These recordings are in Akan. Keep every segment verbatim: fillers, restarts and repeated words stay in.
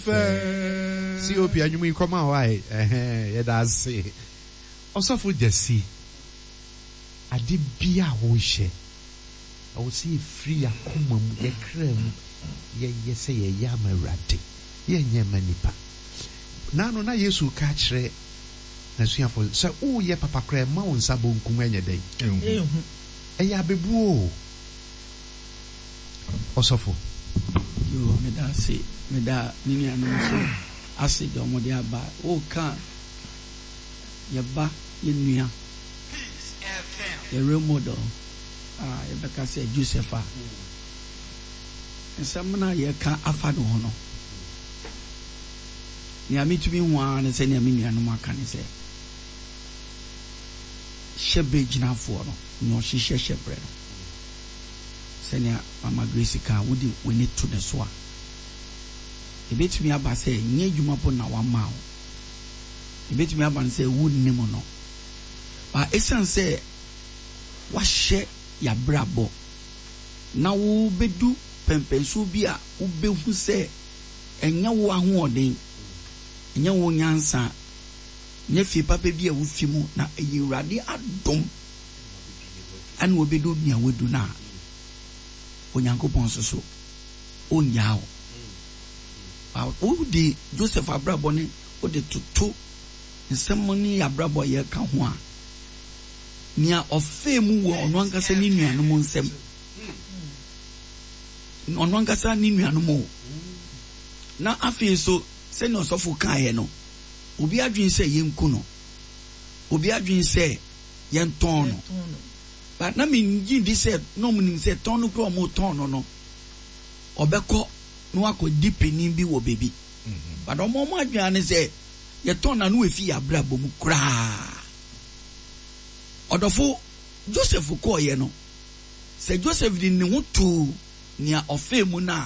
fẹ́. C O P anyumu ikoma why eh yeah that's say also for Jesse ade bia wo hye I will see free akoma mu ye krem ye ye say ye yamarade ye nyema nipa na no na Yesu ka kire na suafo say o ye papa kra ma won sabo nkum anya dai ehu eya bebuo also for yo me da say me da nini anu so ase de omode aba o kan ye ba ye nua ye role model ah ye beka say Josepha ensamna ye kan afa do hono ni ami tumi hwa ne se ni ami nua no maka ne se shebe ginafo no no hihye shebre no se ni mama Grace ka wodi we to the so a ebetumi aba se nye adwuma po na wa ma o ebetumi aba se wu nnim no ba esan se wa hye ya brabo na wo bedu pempenso bi a wo behu se enya wo ahoɔden enya wo nyansa nye fi papa bi a wo fi mu na eyurade adom an wo bedu nia wedu na onyankopɔn soso onyao o di Joseph abrabo ne o de toto nsɛm ni abrabo ye ka ho a nia ofe mu wo ono ankasa ni nuanu mo nsɛm ono ankasa ni nuanu mo na afi so se no sofo kan ye no obi adwen se ye nku no obi adwen se ye nton no but na me ngi di se no mu nim se ton no ko mo ton no no obekɔ no akɔ dipeni bi wo baby but omo mo adwan ne se ye ton na no efi abrabo mu kra odofo Joseph ko ye no se Joseph di ne hutu nia ofe mu na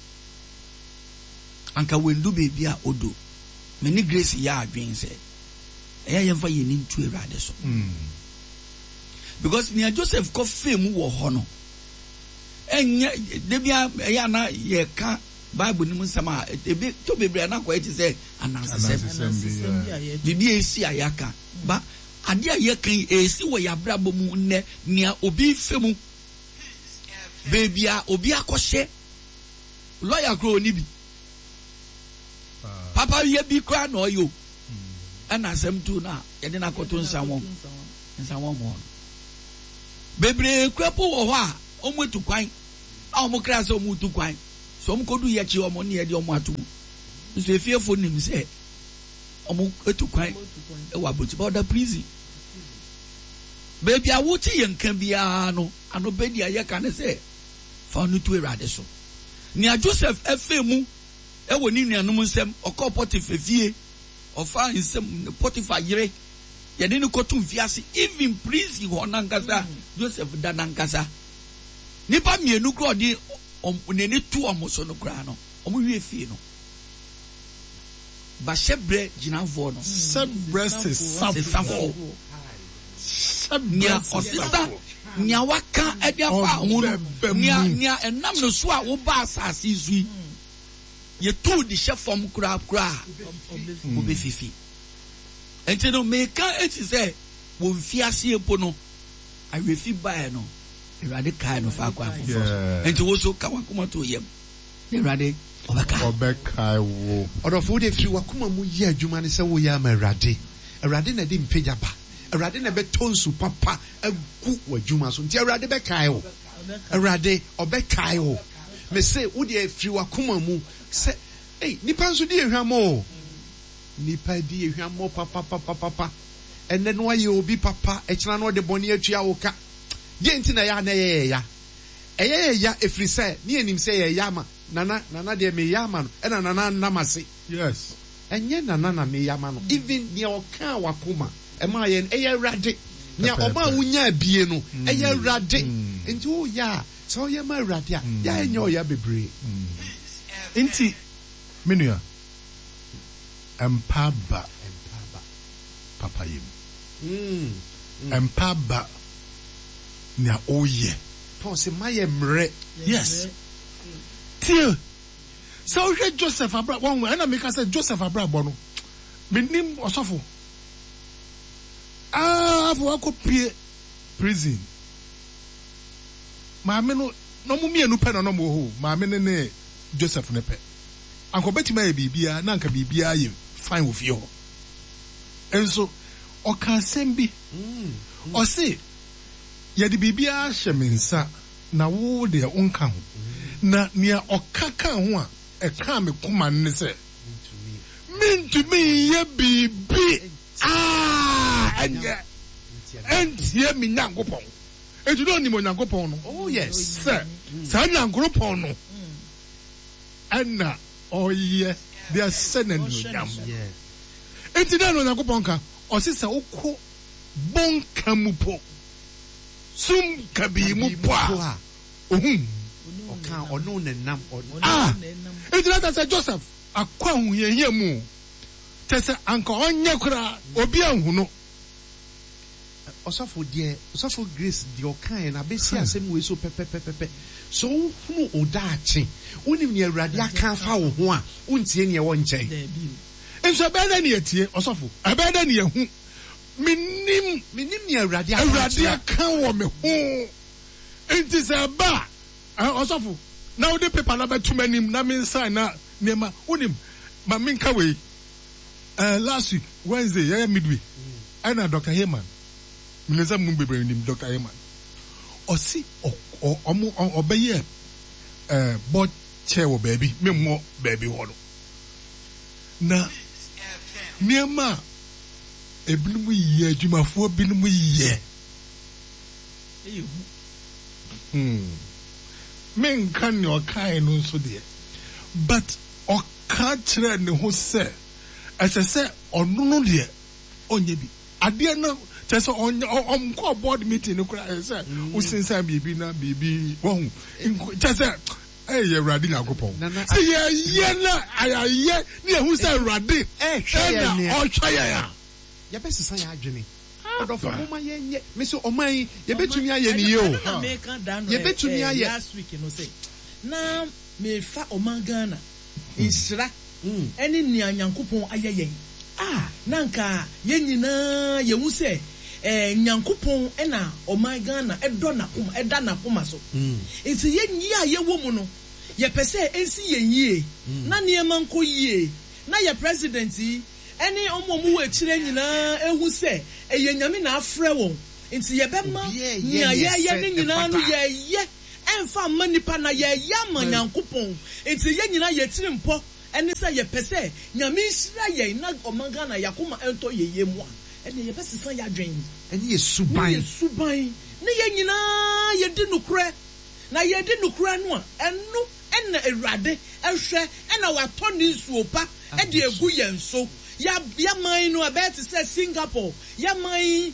anka wendu baby a odo me ni Grace ya adwen se eya ye mfa ye ni ntu Awurade so because nia Joseph ko fe mu wo ho no enya debia eya na ye ka Bible ni musama ebe to bebre na ko eti se anansesem bibi esi ayaka ba ade ayekan esi wo ya brabo mu ne nia obi femu bebia obi akɔhye lawyer kro ni bi papa ye bi kra no yo ana asem tu na ye de na koto nsanwo nsanwo mo bebre kwapo wo ho a omo etu kwan a omo kra se omo etu kwan so omo kodu ye chi omo ne ye de omo atu so efiefo nim se omo etu kwan e wa boti ba da prison baby awo ti ye nkan bia no ano bedi aye ka ne se fa no tu Awurade so ni a Joseph efemu e woni nuanom nsem okọ Potiphar fie ofa nsem Potiphar yire ye de ne kotu fiase even prison ho nankasa Joseph da nankasa nipa mienu kro de neni tu omoso no kra no omo wie fie no ba shebre ginafo no sebre se safo nia osista nia waka ede afa ho nia nia enam no so a wo ba asase zui ye tu di chefom kura kura obe fifi enti no me ka eti se wo mfiase epo no awefi bae no Awurade kai no fa kwa afofo enti wo so ka wakoma to yem Awurade obeka obeka wo odofo de firi wakoma mu ye adwuma ne se wo ya ma Awurade Awurade na de mpagya ba Awurade na betonsu papa agu wadwuma so nti Awurade be kai wo Awurade obeka wo me se wo de firi wakoma mu se eh nipa nso di ehwamo nipa di ehwamo papa papa papa enne no aye obi papa e kina no de boni atua wo ka de nti na ya na ye ya eye ya efiri se ni enim se ye ya ma nana nana de me ya ma no e na nana namase yes enye nana na me ya ma no even ne o kan wakoma e ma ye eye Awurade ne oba wunya bie no eye Awurade nti o ya so ye ma Awurade a ya enye o ya bebre nti menua empaba empaba papa yim mm empaba na oye pose maye mre yes tie So we Joseph Abra one and I make us say Joseph Abra Bono. Me name Osofo. Ah, for ko pie prison. Ma me no no mu me anu pe no no mo ho. Ma me ne Joseph ne pe. Anko betima ye bibia na anka bibia ye fine with you. And so o kan sembi. Mm. O say ye di bibia hye me nsa na wo de onka ho. Na nia okaka ho a e ka me kuma ne se. Mintu me ye bibi. Ah, and and ye me Nyankopon. E tu don ni mo Nyankopon no. Oh yes. Sir. Sa Nyankopon no. Anna oh yeah, they are sending you down. Yes. Enti na no Nyankopon ka, o se se ukọ bon kamupo. Sum kabi mu po a. Ohun. Oka ono ne nam ono. Ah. Enti na say Joseph akwa hu ye mu. Tese anka onye kura obi anhu no. Osofo de Osofo Grace de okan na besi asem we so pepe pepe pepe. So hunu odachi unim ne awurade aka fa wo ho a untie ne wo nchen enso abeda ne etie Osofo abeda ne hu minim minim ne awurade awurade aka wo me ho enti se ba Osofo na wo de paper na betumanim na me sign na nema unim ma me nka we uh, last week Wednesday yeah midweek ana Doctor Heyman mineza mu bebre nim Doctor Heyman osi omo obeye eh board chair wo baby me mo baby ho no na niema ebinum yiye adwumafo binum yiye hmm men kan ne okai no so de but oka kire ne ho se asese onu no de onye bi ade na just on on call board meeting no kura say we sense bibi na bibi won just say eh ye radi Nyankopon say ye ye na ayaye na hu say radi eh hwe na o hwe ya ya be sesa ya adwene odofo mo ma ye nye me so oman ye betumi aye ni ye o ye betumi aye last week no say na me fa oman Ghana insira eni ni Nyankopon aye yen ah nanka ye nyina ye hu say eh Nyankopon e na oman Ghana edo na kuma eda na kuma so enti ye nyi a ye wo mu no ye pese ensi ye yie na niema nko yie na ye president yi eni omo mu we kire nyina ehu se eye nyame na afre won enti ye be ma nya ye ye ni nyina no ye ye emfa manipa na ye ye ma Nyankopon enti ye nyina ye tiri mpo eni se ye pese nyame hira ye na oman Ghana yakoma ento ye ye mu eni ye pese san ya dwen eni ye suban ye suban ne ye nyina ye di nukure na ye di nukure no a enu ena Awurade ehwe ena wato ni nsuopa e de egu ye nso ya ya man no about say Singapore ya man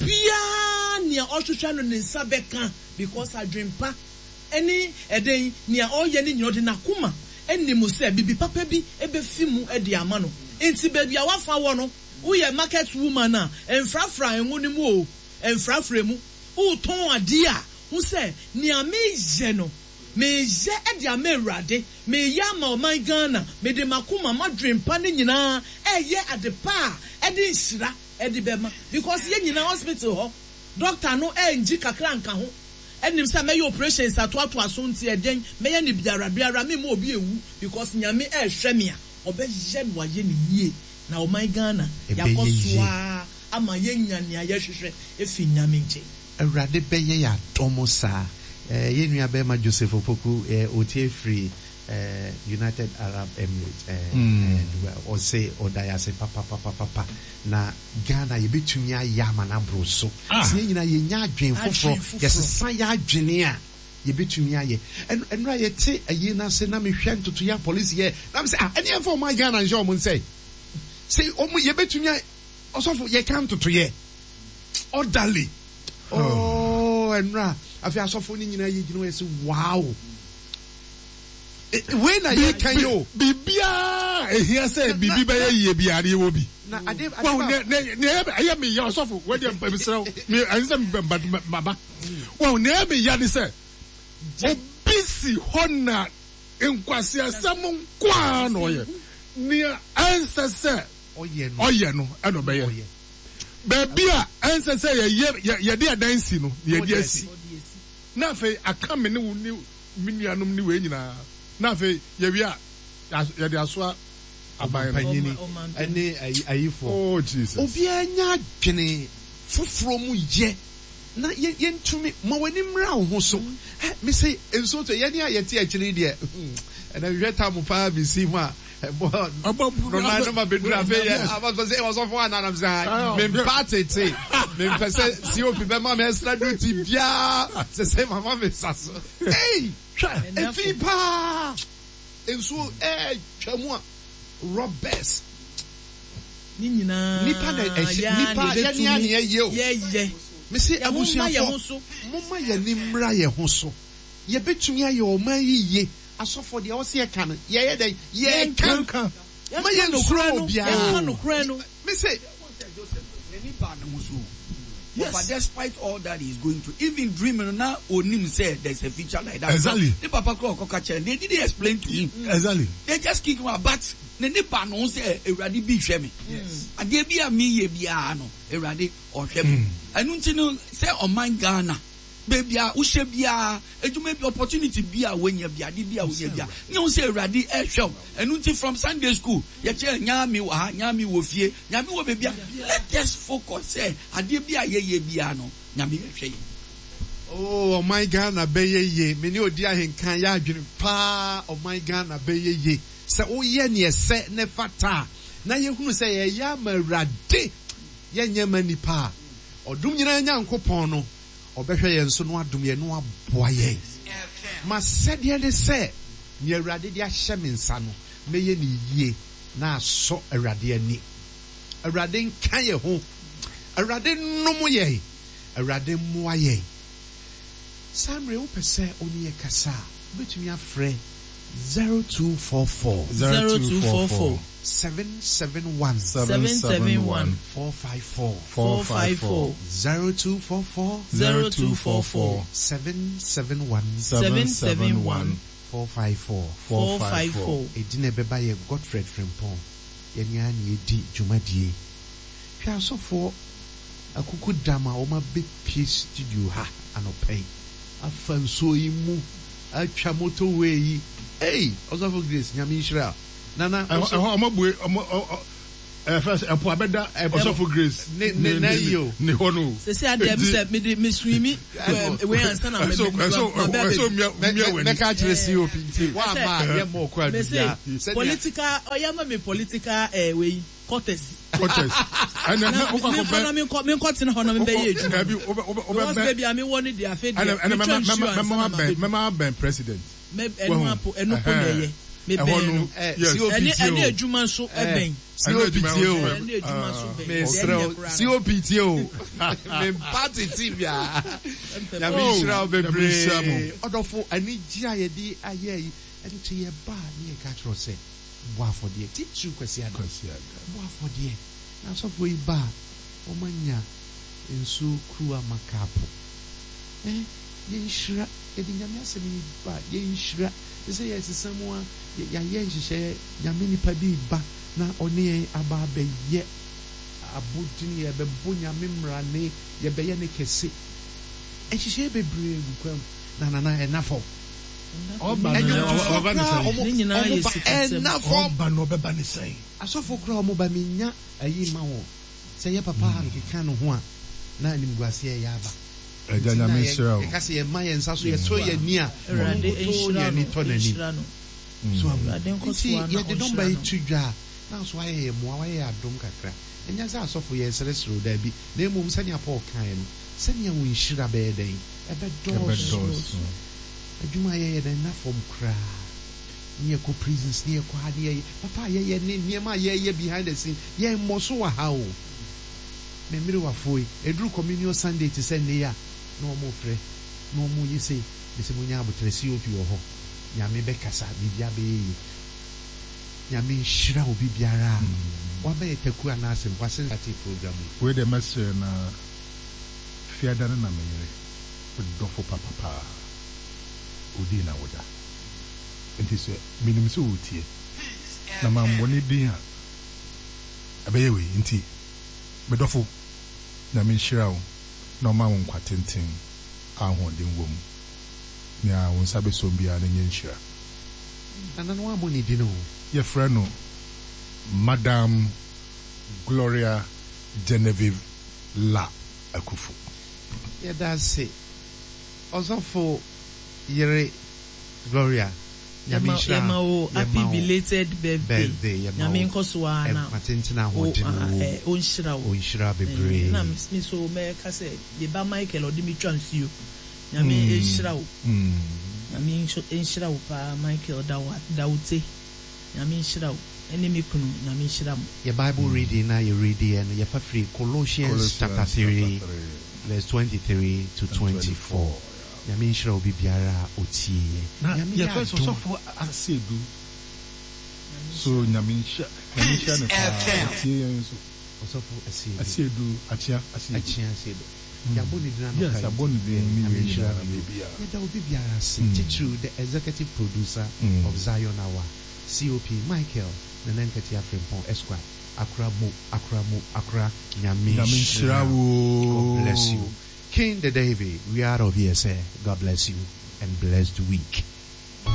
obia nia ohwehwe no ne nsa beka because adwempa eni eden nia oye ni nyode na kuma eni mu say bibi papa bi ebe fimu e de ama no enti baby awafa wo no wo ye market woman na enfrafra enwu ni mu o enfrafra mu wo ton ade a wo say nia me je no me je e de ama Awurade me ya ma oman Ghana me de makuma madwempa ne nyina e ye adepa e de nsira e de bema because ye nyina hospital ho doctor no e nji kakra nka ho enim say me operations atoato aso nti eden me ye ne biara biara me mo obi ewu because nyame e hwe me a obe je no ye ne yie na oman Ghana yakosoa ama ye nyane aye hwehwe efi nyame nche Awurade beye ya domo sa eh ye nua be ma Joseph Opoku eh otie free eh United Arab Emirates eh mm. and or say or dia say papa papa papa na Ghana ye betumi ayama na broso se nyina ye nya adwen foforo ye sesa ya adwene a ye betumi aye en enra ye te ayi na se na me hwe ntoto ya police ye na me say ah ene for my Ghana nje omo say say omo ye betumi osofo ye kan toto ye orderly oh enra afi asofo ni nyina ye gino say wow when are you can you bibia ehia say bibi be ye biare wo bi na ade well ne ne aye me ya osofo we dey pemsra me anse me baba well ne me ya ni say obisi hona nkwasi asɛm nkwa na ɔyɛ nea ɛnsɛ sɛ ɔyɛ no ɔyɛ no ɛna ɔbɛyɛ baabi a ɛnsɛ sɛ yɛyɛ yɛde adansi no yɛde asi na afei aka me ne wo ne me nuanom ne wei nyinaa na afei yɛwie a yɛde asoa aban panyini ɛne ayifo oh Jesus obiara nya adwene foforɔ mu yɛ na yɛntumi ma w'ani mmra wo ho so me sɛ nso to yɛne a yɛte akyiri deɛ ɛna hwɛ ta mo paa bisi mu a Ronaldo no ma bedru afei yɛ abasɔ sɛ ɔsɔfo ananam sɛ mempa tete mempɛ sɛ C O P bɛma me extra duty biaa sɛ sɛ mama me sa so ei hwɛ ɛfi paa nsuo ɛtwa mu a robbers nipa na ɛhyɛ nipa yɛne ane yɛyɛ o yɛyɛ mesi abusuafo momma yɛne mmra yɛ ho so yɛbɛtumi ayɛ ɔma yiye asɔfo deɛ ɔsɛ yɛka no yɛyɛ dɛn yɛka ma yɛ nsoro obiara mesi Yes. But despite all that he's going to, even dreaming now, Onim said there's a feature like that. Exactly. The Papa Kokacha, they didn't explain to him. Exactly. They just kick him out. But the Nipa no say a radi be shemi. Yes. And they be a me ye be a no a radi or shemi. And don't you know say on my Ghana. Baby, a ushe bia, and you may be opportunity bia when you bia, bia when you bia. You say radi air show, and until from Sunday school, ya che nyami wa nyami wo fie, nyami wo baby. Let us focus. Say, adi bia ye ye bia no, nyami ye. Oh my Ghana be ye ye, many odi ahenkan ya adwene pa. Oh my Ghana be ye ye. Say oh ye ne se ne fata. Na ye hunu say ye ya marade. Ye nyama nipa. Odum nyina nyankopon no. Obehwe yen so no adom ye no aboa ye ma sede de se ne awurade de ahye me nsa no meye ne yie na aso awurade ani awurade nka ye ho awurade nom ye awurade moa ye samre wo pese oni ye kasa betumi afre zero two four four zero two four four seven seven one seven seven one four five four four five four zero two four four zero two four four seven seven one seven seven one four five four four five four. Edine beba ye Godfred Frimpong yenya na edi dwumadie hwa asofo akuku dama o ma be P studio ha anopei afanso yi mu atwa motorway yi hey osofo Grace nyame Israel nana omo bue omo eh first epo abeda osofo Grace ne ne na yo ne ho no se se ade me me me swimi we answer na me so so me me ka kire C O P nti wa ma ye mo kwa bia political oyama me political eh we cortes cortes and then me ko me ko me ko tin ho no me be ye eju abi obe baby ami woni dia fe dia and me me me me me president me enu apo enu ko na ye me be no C O P ene ene adwuma so eben C O P T O ene adwuma so ben me stro C O P T O me party tibia ya me Israel bebre odofo ani gia ye di aye yi ene te ye ba ni e ka tro se bo afodie titu kwesi ada bo afodie na so fo yi ba o manya ensu kruwa makapo eh ye Israel e di nyame asemi ba ye Israel say yes someone ya ye nhye nyame nipa bi ba na oni aba be ye abudin ye be bo nyame mrane ye be ye ne kese ehye bebre gukwam na na na enafo oba no oba ni nyina ye sikese oba no beba ne sai asofo kra omo ba menya ayi ma wo say ye papa nkeka no ho a na animguase ye aba Ejanya Israel. Because ye my and so ye so ye near. Rade Israel. So ye de don buy tudwa. Now so ye mo awaye adom kakra. Enya za asofo ye seresro da bi. Na emum sanya Paul kan no. Sanya wo nhira be den. Ebe dos. Adwuma ye ye den na fom kra. Nye ko prisons nye ko hade ye. Papa ye ye ne niema ye ye behind the scene. Ye mo so wa ha o. Me mire wa foi. Edru communion Sunday to send ne ya. No more free, no more you say, Miss Munya, but I see you ho. Yami Becassa, Bibia be Yami Shra will be Biara. What may take you and ask him what's in that program? Where the master and fear than a with Dofo Papa Udina Woda. nti sɛ minim sɛ wotie na mambɔne din a ɛbɛyɛ wei nti medɔfo na menhyira wo na ɔma wo nkwa tenten ahoɔden wɔ mu nea wo nsa bɛsom biara no nyɛ nhyira nana no wabɔ ne din o yɛfrɛ no Madam Gloria Genevieve La Akufo. Yeah, that's it. Also for Yere Gloria. Yama o happy belated birthday. Birthday. Yami nkoswa na. Matentina hodino. O onshira o. Onshira bebre. Na me so me ka say the ba Michael odimi transio. Yami enshira o. Yami enshira o pa Michael dawa dawute. Yami enshira o. Enemy kunu Yami enshira mo. Your Bible reading now you read and you free Colossians chapter three verse twenty-three to twenty-four. Yami enshira obi biara otie. Na ya first so for asedu. So Yami enshira Yami enshira ne pa otie so. Also for asedu. Asedu achia asedu. Achia asedu. Yaboni dina no. Yes, aboni dina Yami enshira baby. Yada obi biara se. Teacher the executive producer of Zion Hour. C O P Michael Nenenkati Afrimpon Esquire Accra Mo Accra Mo Accra Nyame God bless you. King the David, we are of here say God bless you and blessed week.